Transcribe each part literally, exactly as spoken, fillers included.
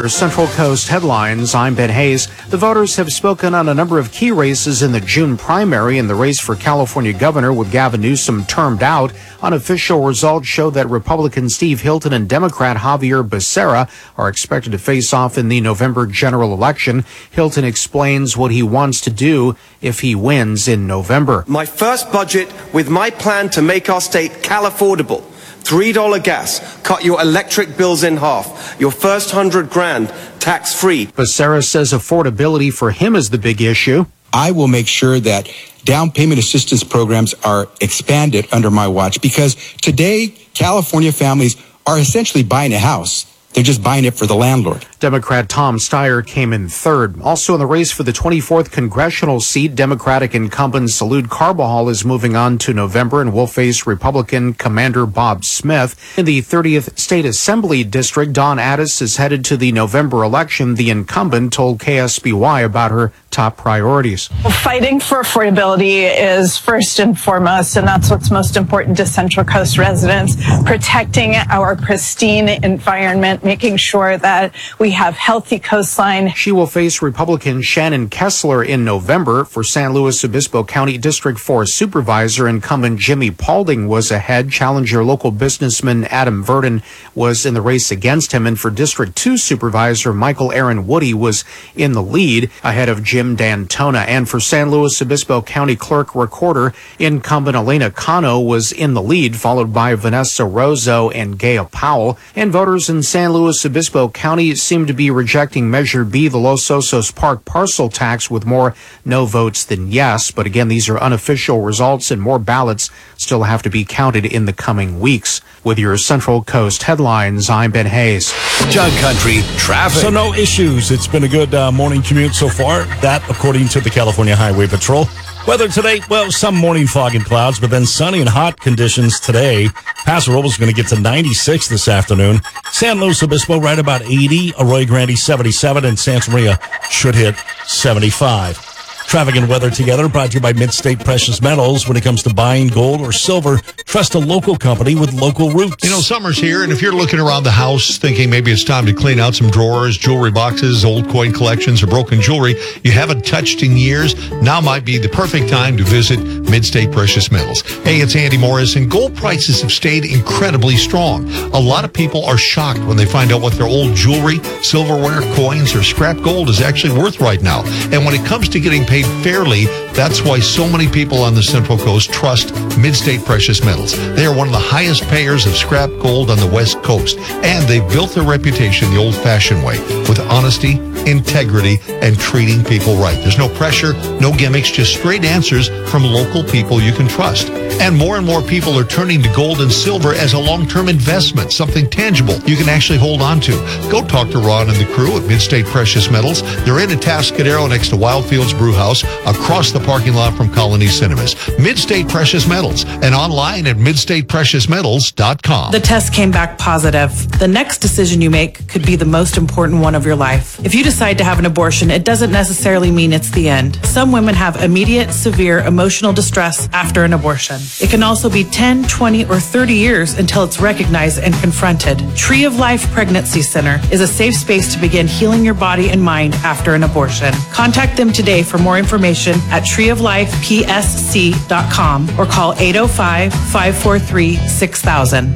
your Central Coast headlines, I'm Ben Hayes. The voters have spoken on a number of key races in the June primary and the race for California governor with Gavin Newsom termed out. Unofficial results show that Republican Steve Hilton and Democrat Javier Becerra are expected to face off in the November general election. Hilton explains what he wants to do if he wins in November. My first budget with my plan to make our state Cal-affordable. three dollar gas, cut your electric bills in half, your first hundred grand tax-free. Becerra says affordability for him is the big issue. I will make sure that down payment assistance programs are expanded under my watch because today California families are essentially buying a house. They're just buying it for the landlord. Democrat Tom Steyer came in third. Also in the race for the twenty-fourth congressional seat, Democratic incumbent Salud Carbajal is moving on to November and will face Republican Commander Bob Smith. In the thirtieth State Assembly District, Dawn Addis is headed to the November election. The incumbent told K S B Y about her top priorities. Fighting for affordability is first and foremost, and that's what's most important to Central Coast residents. Protecting our pristine environment, making sure that we have healthy coastline. She will face Republican Shannon Kessler in November. For San Luis Obispo County District four Supervisor, incumbent Jimmy Paulding was ahead. Challenger local businessman Adam Verdon was in the race against him. And for District two Supervisor, Michael Aaron Woody was in the lead ahead of Jim D'Antona. And for San Luis Obispo County Clerk Recorder, incumbent Elena Cano was in the lead, followed by Vanessa Rozo and Gaya Powell. And voters in San Luis Obispo County seem to be rejecting Measure B, the Los Osos Park parcel tax, with more no votes than yes. But again, these are unofficial results and more ballots still have to be counted in the coming weeks. With your Central Coast headlines, I'm Ben Hayes. Jug Country traffic. So no issues. It's been a good uh, morning commute so far. That, according to the California Highway Patrol. Weather today, well, some morning fog and clouds, but then sunny and hot conditions today. Paso Robles is going to get to ninety-six this afternoon. San Luis Obispo right about eighty. Arroyo Grande seventy-seven, and Santa Maria should hit seventy-five. Traffic and weather together brought to you by Mid-State Precious Metals. When it comes to buying gold or silver, trust a local company with local roots. You know, summer's here, and if you're looking around the house thinking maybe it's time to clean out some drawers, jewelry boxes, old coin collections, or broken jewelry you haven't touched in years, now might be the perfect time to visit Mid-State Precious Metals. Hey, it's Andy Morris, and gold prices have stayed incredibly strong. A lot of people are shocked when they find out what their old jewelry, silverware, coins, or scrap gold is actually worth right now. And when it comes to getting paid fairly, that's why so many people on the Central Coast trust Mid-State Precious Metals. They are one of the highest payers of scrap gold on the West Coast, and they've built their reputation the old-fashioned way, with honesty, integrity, and treating people right. There's no pressure, no gimmicks, just straight answers from local people you can trust. And more and more people are turning to gold and silver as a long-term investment, something tangible you can actually hold on to. Go talk to Ron and the crew at Mid-State Precious Metals. They're in Atascadero next to Wildfields Brew House, across the parking lot from Colony Cinemas. Mid-State Precious Metals, and online at mid state precious metals dot com. The test came back positive. The next decision you make could be the most important one of your life. If you decide to have an abortion, it doesn't necessarily mean it's the end. Some women have immediate, severe emotional distress after an abortion. It can also be ten, twenty, or thirty years until it's recognized and confronted. Tree of Life Pregnancy Center is a safe space to begin healing your body and mind after an abortion. Contact them today for more information at tree of life p s c dot com or call eight oh five, five four three, six thousand.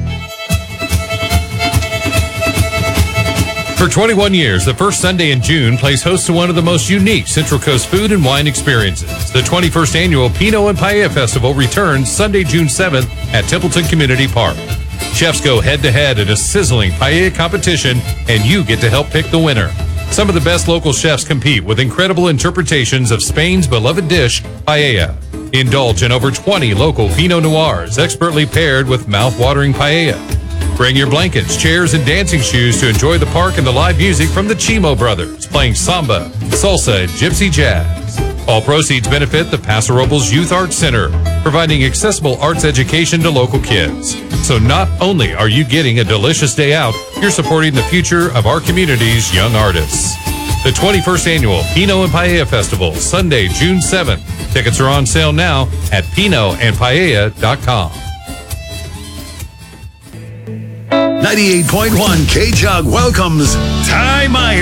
For twenty-one years, the first Sunday in June plays host to one of the most unique Central Coast food and wine experiences. The twenty-first Annual Pinot and Paella Festival returns Sunday, June seventh at Templeton Community Park. Chefs go head-to-head in a sizzling paella competition, and you get to help pick the winner. Some of the best local chefs compete with incredible interpretations of Spain's beloved dish, paella. Indulge in over twenty local Pinot Noirs, expertly paired with mouth-watering paella. Bring your blankets, chairs, and dancing shoes to enjoy the park and the live music from the Chimo Brothers, playing samba, salsa, and gypsy jazz. All proceeds benefit the Paso Robles Youth Arts Center, providing accessible arts education to local kids. So not only are you getting a delicious day out, you're supporting the future of our community's young artists. The twenty-first Annual Pinot and Paella Festival, Sunday, June seventh. Tickets are on sale now at pinot and paella dot com. ninety-eight point one K-Jug welcomes Ty Meyer.